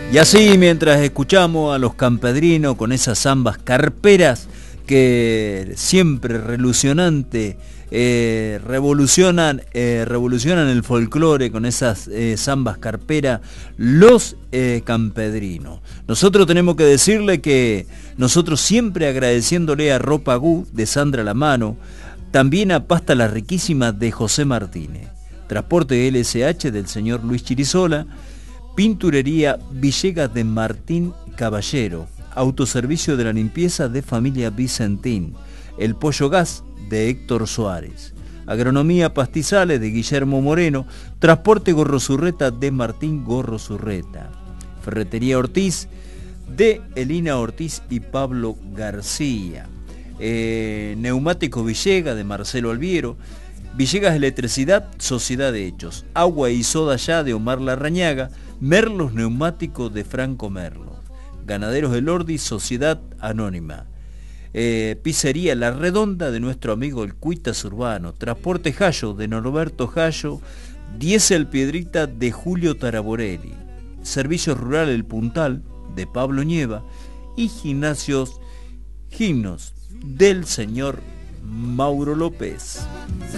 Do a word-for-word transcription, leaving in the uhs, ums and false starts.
Y así, mientras escuchamos a los campedrinos con esas zambas carperas que siempre relucionante eh, revolucionan eh, revolucionan el folclore con esas eh, zambas carperas, los eh, campedrinos. Nosotros tenemos que decirle que nosotros siempre agradeciéndole a Ropa Gu de Sandra Lamano, también a Pasta La Riquísima de José Martínez, Transporte L S H del señor Luis Chirisola, Pinturería Villegas de Martín Caballero, Autoservicio de la Limpieza de Familia Vicentín, El Pollo Gas de Héctor Suárez, Agronomía Pastizales de Guillermo Moreno, Transporte Gorrosurreta de Martín Gorrosurreta, Ferretería Ortiz de Elina Ortiz y Pablo García, eh, Neumático Villegas de Marcelo Alviero, Villegas Electricidad, Sociedad de Hechos, Agua y Soda Ya de Omar Larrañaga, Merlos Neumáticos de Franco Merlos, Ganaderos del Ordi, Sociedad Anónima, eh, Pizzería La Redonda de nuestro amigo el Cuitas Urbano, Transporte Jallo de Norberto Jallo, Diesel Piedrita de Julio Taraborelli, Servicios Rural El Puntal de Pablo Nieva y Gimnasios Gimnos del señor Mauro López.